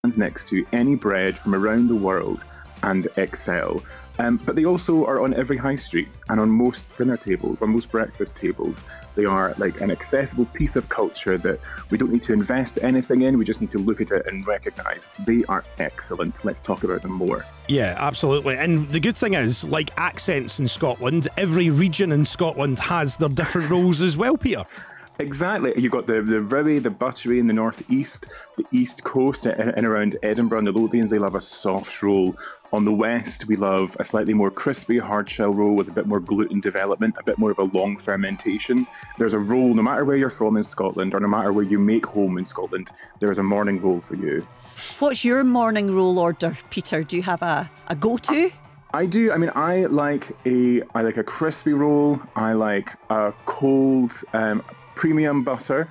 next to any bread from around the world and excel. But they also are on every high street and on most dinner tables, on most breakfast tables. They are like an accessible piece of culture that we don't need to invest anything in. We just need to look at it and recognise they are excellent. Let's talk about them more. Yeah, absolutely. And the good thing is, like accents in Scotland, every region in Scotland has their different roles as well, Peter. Exactly. You've got the rowie, the buttery in the northeast, the east coast and around Edinburgh and the Lothians, they love a soft roll. On the west, we love a slightly more crispy hard shell roll with a bit more gluten development, a bit more of a long fermentation. There's a roll, no matter where you're from in Scotland or no matter where you make home in Scotland, there is a morning roll for you. What's your morning roll order, Peter? Do you have a go-to? I do. I mean, I like a crispy roll. I like a cold premium butter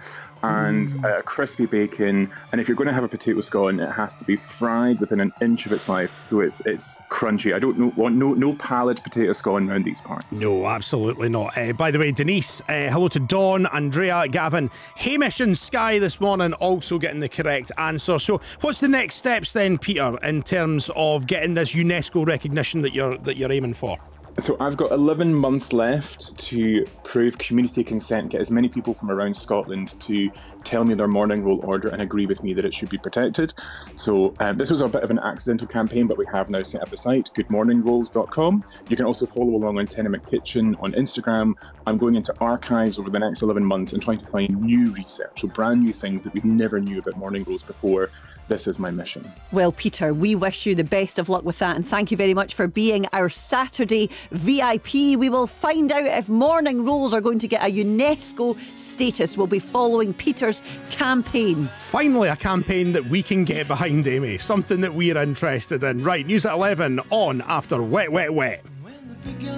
and crispy bacon. And if you're going to have a potato scone, it has to be fried within an inch of its life, so it's crunchy. I don't want no pallid potato scone around these parts. No, absolutely not. By the way, Denise, hello to Dawn, Andrea, Gavin, Hamish and Sky this morning also getting the correct answer. So what's the next steps then, Peter, in terms of getting this UNESCO recognition that you're aiming for? So I've got 11 months left to prove community consent, get as many people from around Scotland to tell me their morning roll order and agree with me that it should be protected. So this was a bit of an accidental campaign, but we have now set up a site, goodmorningrolls.com. You can also follow along on Tenement Kitchen on Instagram. I'm going into archives over the next 11 months and trying to find new research, so brand new things that we never knew about morning rolls before. This is my mission. Well, Peter, we wish you the best of luck with that, and thank you very much for being our Saturday VIP. We will find out if morning rolls are going to get a UNESCO status. We'll be following Peter's campaign. Finally, a campaign that we can get behind, Amy. Something that we're interested in. Right, news at 11 on after Wet, Wet, Wet.